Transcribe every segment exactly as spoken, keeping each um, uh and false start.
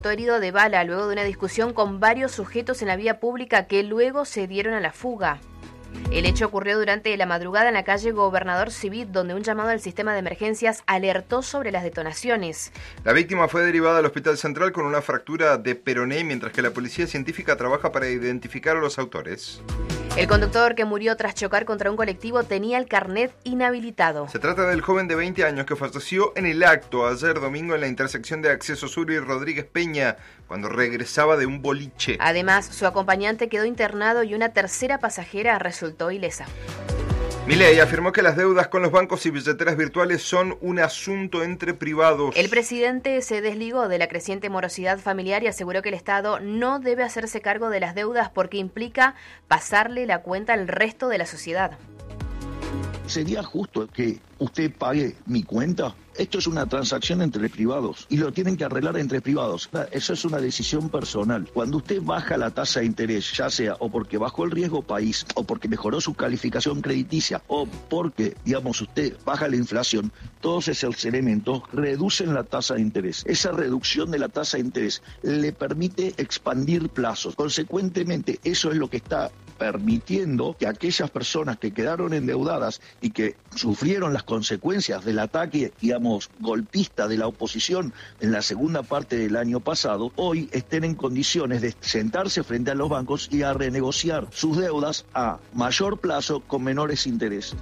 herido de bala luego de una discusión con varios sujetos en la vía pública que luego se dieron a la fuga. El hecho ocurrió durante la madrugada en la calle Gobernador Civit, donde un llamado al sistema de emergencias alertó sobre las detonaciones. La víctima fue derivada al Hospital Central con una fractura de peroné, mientras que la policía científica trabaja para identificar a los autores. El conductor que murió tras chocar contra un colectivo tenía el carnet inhabilitado. Se trata del joven de veinte años que falleció en el acto ayer domingo en la intersección de Acceso Sur y Rodríguez Peña, cuando regresaba de un boliche. Además, su acompañante quedó internado y una tercera pasajera resultó ilesa. Milei afirmó que las deudas con los bancos y billeteras virtuales son un asunto entre privados. El presidente se desligó de la creciente morosidad familiar y aseguró que el Estado no debe hacerse cargo de las deudas porque implica pasarle la cuenta al resto de la sociedad. ¿Sería justo que usted pague mi cuenta? Esto es una transacción entre privados y lo tienen que arreglar entre privados. Eso es una decisión personal. Cuando usted baja la tasa de interés, ya sea o porque bajó el riesgo país, o porque mejoró su calificación crediticia, o porque, digamos, usted baja la inflación, todos esos elementos reducen la tasa de interés. Esa reducción de la tasa de interés le permite expandir plazos. Consecuentemente, eso es lo que está permitiendo que aquellas personas que quedaron endeudadas y que sufrieron las consecuencias del ataque, digamos, golpista de la oposición en la segunda parte del año pasado, hoy estén en condiciones de sentarse frente a los bancos y a renegociar sus deudas a mayor plazo con menores intereses.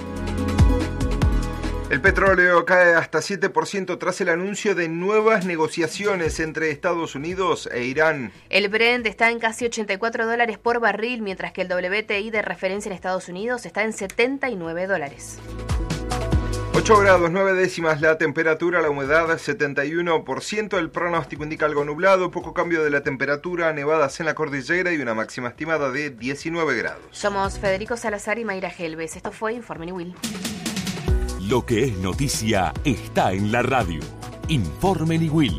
El petróleo cae hasta siete por ciento tras el anuncio de nuevas negociaciones entre Estados Unidos e Irán. El Brent está en casi ochenta y cuatro dólares por barril, mientras que el W T I de referencia en Estados Unidos está en setenta y nueve dólares. ocho grados nueve décimas la temperatura, la humedad setenta y uno por ciento, el pronóstico indica algo nublado, poco cambio de la temperatura, nevadas en la cordillera y una máxima estimada de diecinueve grados. Somos Federico Salazar y Mayra Helves. Esto fue Informe Niwil. Lo que es noticia está en la radio. Informe Niwil.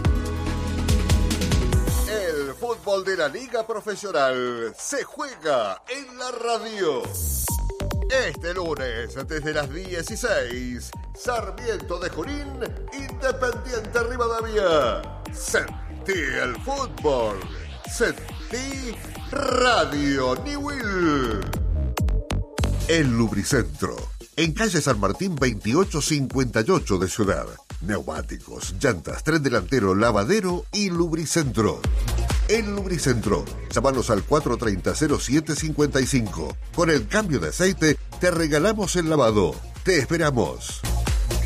El fútbol de la Liga Profesional se juega en la radio. Este lunes, desde las dieciséis, Sarmiento de Junín, Independiente Rivadavia. Sentí el fútbol. Sentí Radio Niwil. El Lubricentro. En calle San Martín veintiocho cincuenta y ocho de Ciudad. Neumáticos, llantas, tren delantero, lavadero y Lubricentro. El Lubricentro. Llámanos al cuatro treinta, cero siete cincuenta y cinco. Con el cambio de aceite te regalamos el lavado. Te esperamos.